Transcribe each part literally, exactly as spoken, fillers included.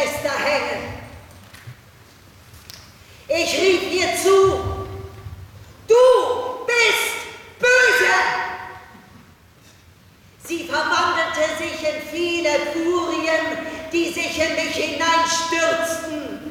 Fenster hängen. Ich rief ihr zu, du bist böse. Sie verwandelte sich in viele Furien, die sich in mich hineinstürzten.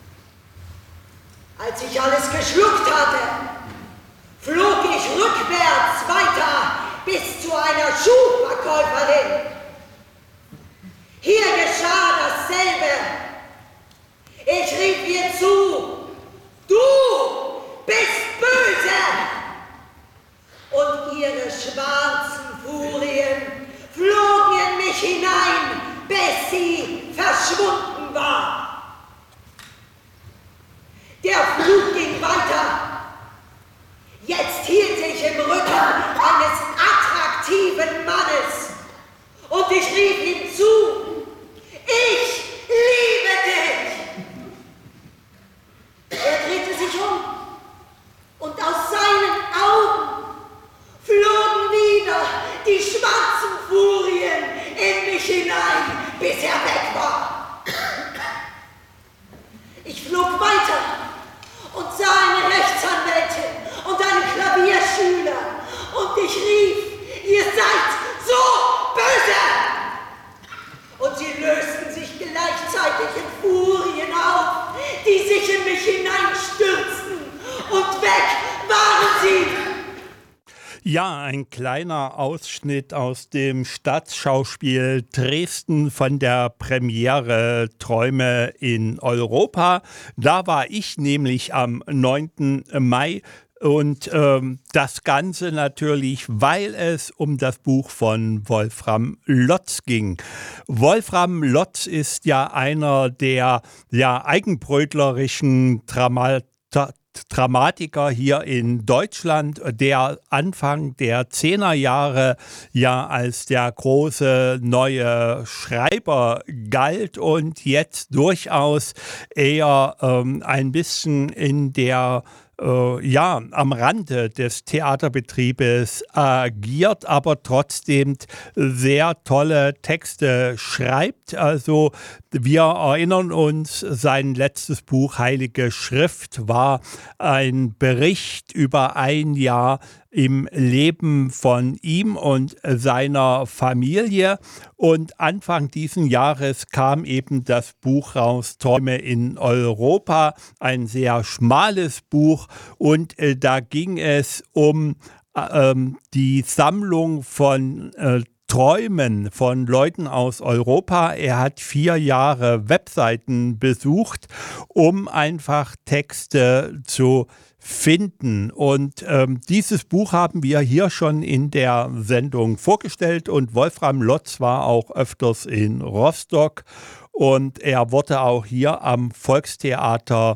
Als ich alles geschluckt hatte, flog ich rückwärts weiter bis zu einer Schuhverkäuferin. Hier geschah dasselbe. Ich rief ihr zu, du bist böse. Und ihre schwarzen Furien flogen in mich hinein, bis sie verschwunden war. Der Flug ging weiter. Jetzt hielt ich im Rücken eines attraktiven Mannes und ich rief ihm zu, ich liebe dich. Er drehte sich um und aus seinen Augen flogen wieder die schwarzen Furien in mich hinein, bis er weg war. Ich flog weiter und sah eine Rechtsanwältin und einen Klavierschüler und ich rief, ihr seid so böse! Und sie lösten sich gleichzeitig in Furien auf, die sich in mich hineinstürzten und weg waren sie! Ja, ein kleiner Ausschnitt aus dem Staatsschauspiel Dresden von der Premiere Träume in Europa. Da war ich nämlich am neunten Mai. Und ähm, das Ganze natürlich, weil es um das Buch von Wolfram Lotz ging. Wolfram Lotz ist ja einer der ja, eigenbrötlerischen Dramatiker, Dramatiker hier in Deutschland, der Anfang der Zehnerjahre ja als der große neue Schreiber galt und jetzt durchaus eher ähm, ein bisschen in der äh, ja, am Rande des Theaterbetriebes agiert, aber trotzdem sehr tolle Texte schreibt. Also wir erinnern uns, sein letztes Buch Heilige Schrift war ein Bericht über ein Jahr im Leben von ihm und seiner Familie. Und Anfang diesen Jahres kam eben das Buch raus, Träume in Europa, ein sehr schmales Buch. Und äh, da ging es um äh, die Sammlung von äh, Träumen von Leuten aus Europa. Er hat vier Jahre Webseiten besucht, um einfach Texte zu finden. Und ähm, dieses Buch haben wir hier schon in der Sendung vorgestellt und Wolfram Lotz war auch öfters in Rostock und er wurde auch hier am Volkstheater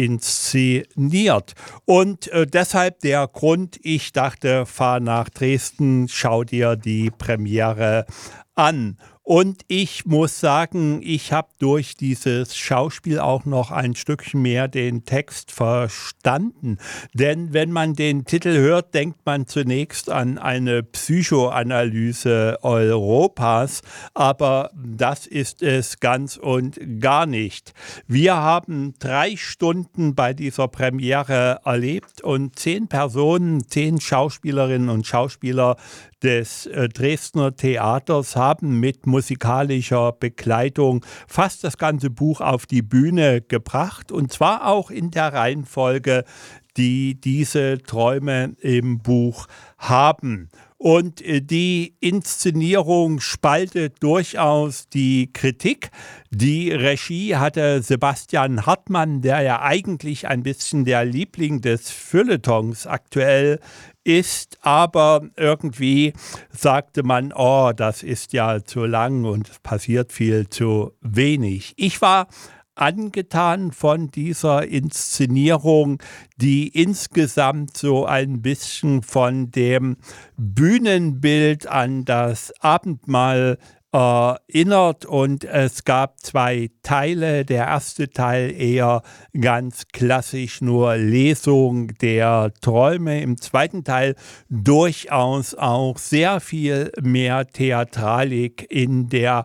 inszeniert. Und äh, deshalb der Grund, ich dachte, fahr nach Dresden, schau dir die Premiere an. Und ich muss sagen, ich habe durch dieses Schauspiel auch noch ein Stückchen mehr den Text verstanden. Denn wenn man den Titel hört, denkt man zunächst an eine Psychoanalyse Europas. Aber das ist es ganz und gar nicht. Wir haben drei Stunden bei dieser Premiere erlebt und zehn Personen, zehn Schauspielerinnen und Schauspieler des äh, Dresdner Theaters haben mit musikalischer Begleitung fast das ganze Buch auf die Bühne gebracht und zwar auch in der Reihenfolge, die diese Träume im Buch haben. Und äh, die Inszenierung spaltet durchaus die Kritik. Die Regie hatte Sebastian Hartmann, der ja eigentlich ein bisschen der Liebling des Feuilletons aktuell ist, aber irgendwie sagte man, oh, das ist ja zu lang und es passiert viel zu wenig. Ich war angetan von dieser Inszenierung, die insgesamt so ein bisschen von dem Bühnenbild an das Abendmahl erinnert und es gab zwei Teile. Der erste Teil eher ganz klassisch nur Lesung der Träume. Im zweiten Teil durchaus auch sehr viel mehr Theatralik in der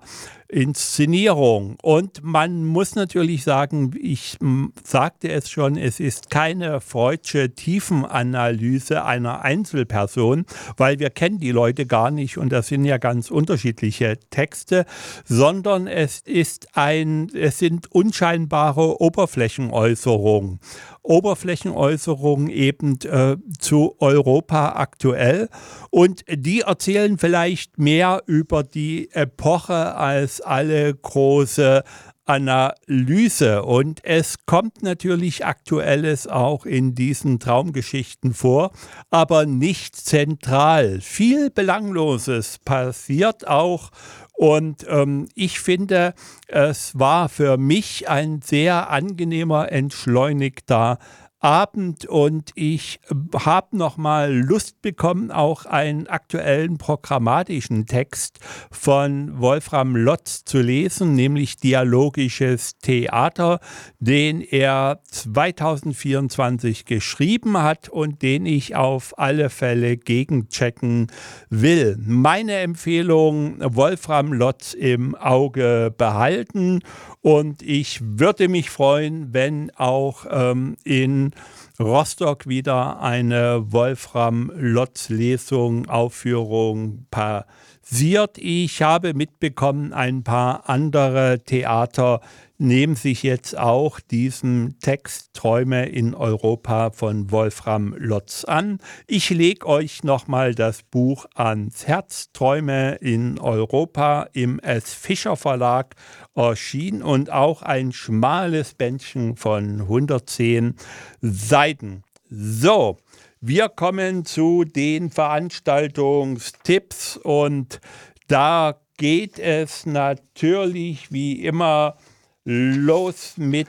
Inszenierung. Und man muss natürlich sagen, ich m, sagte es schon, es ist keine freudsche Tiefenanalyse einer Einzelperson, weil wir kennen die Leute gar nicht und das sind ja ganz unterschiedliche Texte, sondern es ist ein, es sind unscheinbare Oberflächenäußerungen. Oberflächenäußerungen eben äh, zu Europa aktuell und die erzählen vielleicht mehr über die Epoche als alle große Analyse. Und es kommt natürlich Aktuelles auch in diesen Traumgeschichten vor, aber nicht zentral. Viel Belangloses passiert auch. Und ähm, ich finde, es war für mich ein sehr angenehmer, entschleunigter Abend und ich habe nochmal Lust bekommen, auch einen aktuellen programmatischen Text von Wolfram Lotz zu lesen, nämlich Dialogisches Theater, den er zweitausendvierundzwanzig geschrieben hat und den ich auf alle Fälle gegenchecken will. Meine Empfehlung, Wolfram Lotz im Auge behalten und ich würde mich freuen, wenn auch ähm, in Rostock wieder eine Wolfram-Lotz-Lesung, Aufführung passiert. Ich habe mitbekommen, ein paar andere Theater nehmen sich jetzt auch diesen Text Träume in Europa von Wolfram Lotz an. Ich lege euch nochmal das Buch ans Herz. Träume in Europa im S. Fischer Verlag erschienen und auch ein schmales Bändchen von hundertzehn Seiten. So, wir kommen zu den Veranstaltungstipps und da geht es natürlich wie immer los mit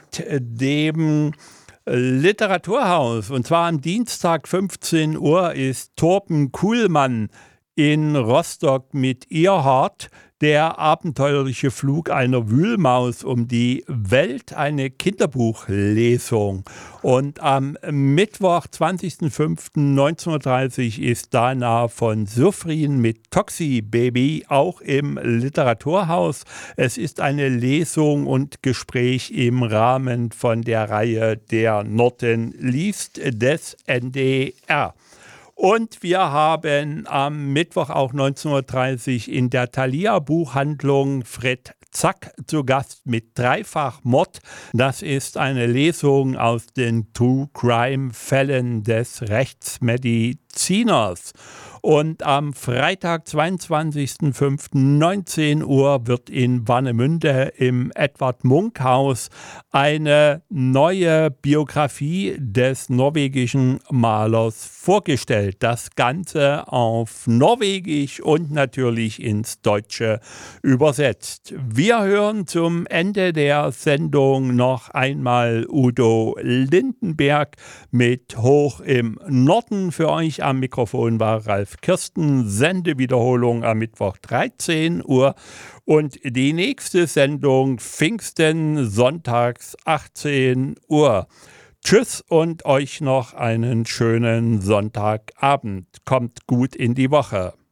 dem Literaturhaus. Und zwar am Dienstag fünfzehn Uhr ist Torben Kuhlmann in Rostock mit Earhart, der abenteuerliche Flug einer Wühlmaus um die Welt, eine Kinderbuchlesung. Und am Mittwoch, zwanzigsten fünften neunzehnhundertdreißig ist Dana von Suffrin mit Toxi Baby auch im Literaturhaus. Es ist eine Lesung und Gespräch im Rahmen von der Reihe Der Norden liest des N D R. Und wir haben am Mittwoch auch neunzehnhundertdreißig in der Thalia Buchhandlung Fred Zack zu Gast mit Dreifachmord. Das ist eine Lesung aus den True Crime Fällen des Rechtsmediziners. Und am Freitag, zweiundzwanzigsten fünften neunzehn Uhr wird in Warnemünde im Edvard Munch Haus eine neue Biografie des norwegischen Malers vorgestellt. Das Ganze auf Norwegisch und natürlich ins Deutsche übersetzt. Wir hören zum Ende der Sendung noch einmal Udo Lindenberg mit Hoch im Norden. Für euch am Mikrofon war Ralf Kirsten. Sendewiederholung am Mittwoch dreizehn Uhr und die nächste Sendung Pfingsten sonntags achtzehn Uhr. Tschüss und euch noch einen schönen Sonntagabend. Kommt gut in die Woche.